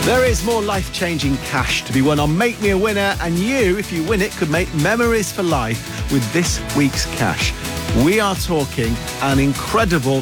There is more life-changing cash to be won on Make Me a Winner, and you, if you win it, could make memories for life with this week's cash. We are talking an incredible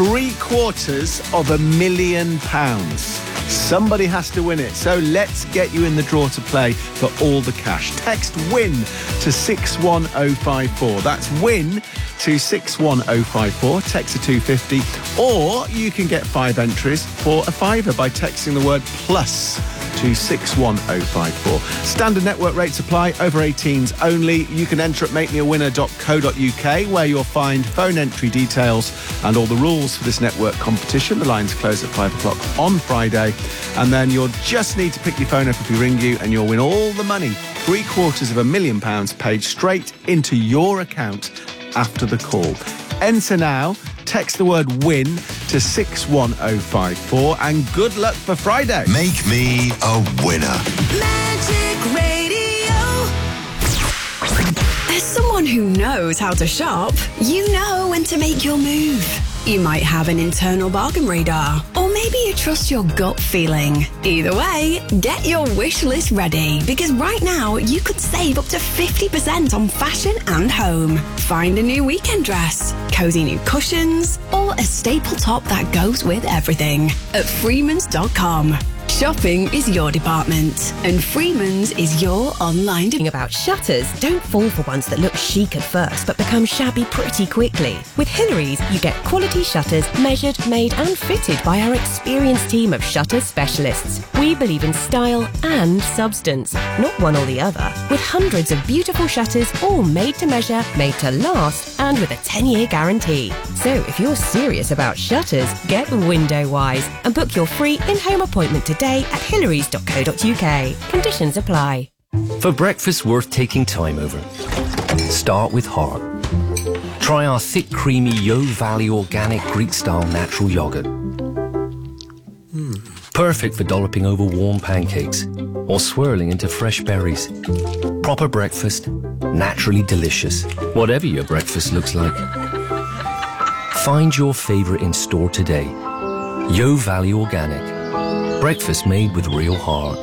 £750,000. Somebody has to win it, so let's get you in the draw to play for all the cash. Text WIN to 61054. That's WIN to 61054. Text to 250, or you can get 5 entries for a fiver by texting the word PLUS to 61054. Standard network rates apply, over 18s only. You can enter at makemeawinner.co.uk, where you'll find phone entry details and all the rules for this network competition. The lines close at 5 o'clock on Friday, and then you'll just need to pick your phone up if we ring you, and you'll win all the money, £750,000 paid straight into your account after the call. Enter now. Text the word WIN to 61054, and good luck for Friday. Make me a winner. Magic Radio. As someone who knows how to shop, you know when to make your move. You might have an internal bargain radar, or maybe you trust your gut feeling. Either way, get your wish list ready, because right now you could save up to 50% on fashion and home. Find a new weekend dress, cozy new cushions, or a staple top that goes with everything at Freemans.com. Shopping is your department, and Freeman's is your online About shutters, don't fall for ones that look chic at first but become shabby pretty quickly. With Hillary's, you get quality shutters measured, made and fitted by our experienced team of shutter specialists. We believe in style and substance, not one or the other, with hundreds of beautiful shutters all made to measure, made to last, and with a 10-year guarantee. So if you're serious about shutters, get Window Wise and book your free in-home appointment today at hillarys.co.uk. Conditions apply. For breakfast worth taking time over, start with heart. Try our thick, creamy Yo Valley organic Greek-style natural yogurt. Perfect for dolloping over warm pancakes or swirling into fresh berries. Proper breakfast, naturally delicious, whatever your breakfast looks like. Find your favourite in store today. Yo Valley Organic. Breakfast made with real heart.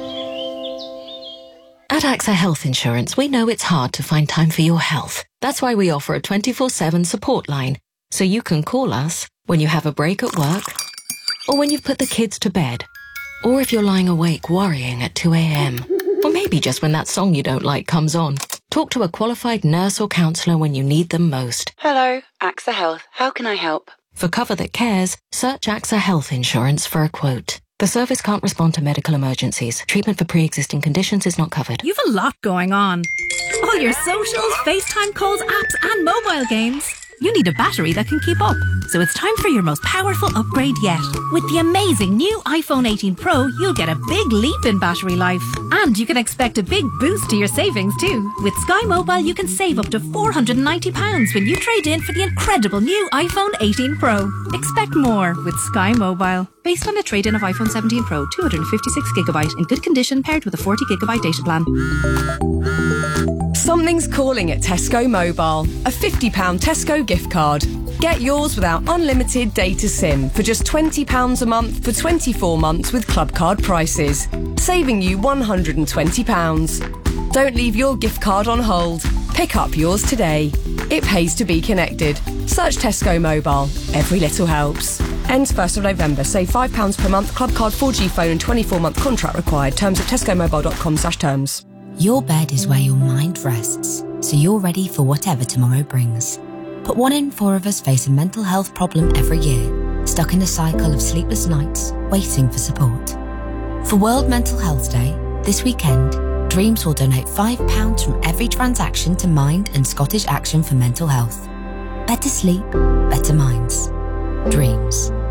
At AXA Health Insurance, we know it's hard to find time for your health. That's why we offer a 24/7 support line, so you can call us when you have a break at work, or when you've put the kids to bed, or if you're lying awake worrying at 2 a.m, or maybe just when that song you don't like comes on. Talk to a qualified nurse or counsellor when you need them most. Hello, AXA Health. How can I help? For cover that cares, search AXA Health Insurance for a quote. The service can't respond to medical emergencies. Treatment for pre-existing conditions is not covered. You've a lot going on. All your socials, FaceTime calls, apps and mobile games. You need a battery that can keep up. So it's time for your most powerful upgrade yet. With the amazing new iPhone 18 Pro, you'll get a big leap in battery life. And you can expect a big boost to your savings too. With Sky Mobile, you can save up to £490 when you trade in for the incredible new iPhone 18 Pro. Expect more with Sky Mobile. Based on a trade-in of iPhone 17 Pro, 256GB in good condition, paired with a 40GB data plan. Something's calling at Tesco Mobile. A £50 Tesco gift card. Get yours without unlimited data SIM for just £20 a month for 24 months with Club Card prices, saving you £120. Don't leave your gift card on hold. Pick up yours today. It pays to be connected. Search Tesco Mobile. Every little helps. Ends 1st of November. Save £5 per month. Club Card 4G phone and 24-month contract required. Terms at tescomobile.com/terms. Your bed is where your mind rests, so you're ready for whatever tomorrow brings. But 1 in 4 of us face a mental health problem every year, stuck in a cycle of sleepless nights, waiting for support. For World Mental Health Day, this weekend, Dreams will donate £5 from every transaction to Mind and Scottish Action for Mental Health. Better sleep, better minds. Dreams.